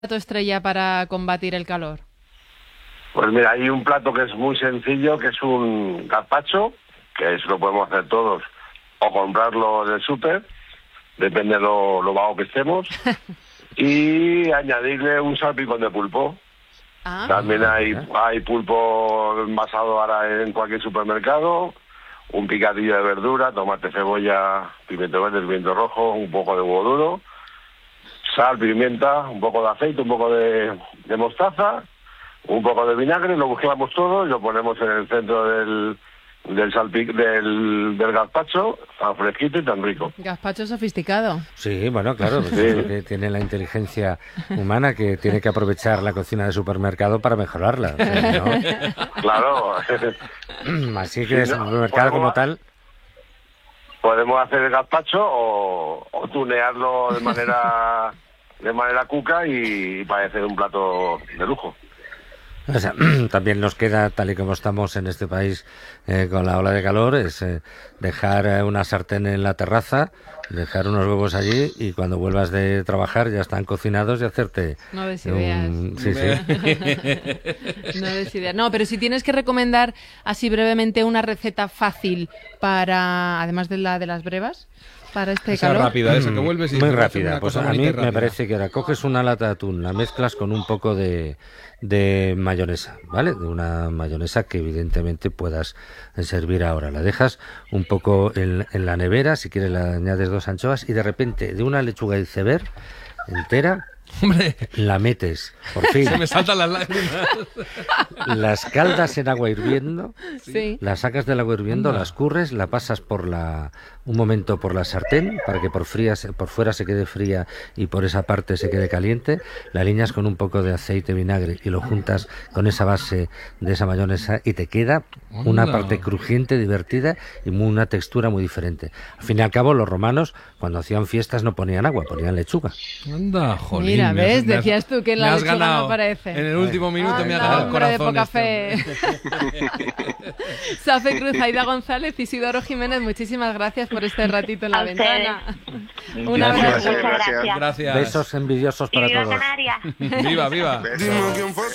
plato estrella para combatir el calor? Pues mira, hay un plato que es muy sencillo, que es un gazpacho, que eso lo podemos hacer todos, o comprarlo del súper, depende de lo vago que estemos, y añadirle un salpicón de pulpo. También hay pulpo envasado ahora en cualquier supermercado, un picadillo de verdura, tomate, cebolla, pimiento verde, pimiento rojo, un poco de huevo duro, sal, pimienta, un poco de aceite, un poco de mostaza, un poco de vinagre, lo mezclamos todo y lo ponemos en el centro del gazpacho, tan fresquito y tan rico. Gazpacho sofisticado. Sí, bueno, claro, pues es lo que tiene la inteligencia humana, que tiene que aprovechar la cocina de supermercado para mejorarla. O sea, ¿no? Claro. Así que el supermercado como tal... Podemos hacer el gazpacho o tunearlo de manera cuca y parecer un plato de lujo. O sea, también nos queda, tal y como estamos en este país con la ola de calor, es dejar una sartén en la terraza, dejar unos huevos allí y cuando vuelvas de trabajar ya están cocinados y hacerte... No des ideas. Sí. No des ideas. No, pero si tienes que recomendar así brevemente una receta fácil para, además de la de las brevas, para este calor. Rápida, esa que vuelves y muy rápida. Pues a mí me parece que ahora coges una lata de atún, la mezclas con un poco de mayonesa, ¿vale? De una mayonesa que evidentemente puedas servir ahora. La dejas un poco en la nevera, si quieres le añades 2 anchoas y de repente de una lechuga iceberg entera, ¡hombre!, la metes, por fin. Se me saltan las lágrimas. Las caldas en agua hirviendo, sí. Las sacas del agua hirviendo, las curres, la pasas un momento por la sartén para que por fuera se quede fría y por esa parte se quede caliente, la aliñas con un poco de aceite, vinagre y lo juntas con esa base de esa mayonesa y te queda una parte crujiente, divertida y una textura muy diferente. Al fin y al cabo, los romanos, cuando hacían fiestas, no ponían agua, ponían lechuga. Anda, jolín. Mira, ¿ves? Decías tú que la lechuga no aparece. En el último minuto me ha ganado el corazón. De poca fe. Safe Cruz, Aida González, Isidoro Jiménez, muchísimas gracias por este ratito en la ventana. Un abrazo. Gracias. Besos envidiosos para todos. Canarias. ¡Viva, viva!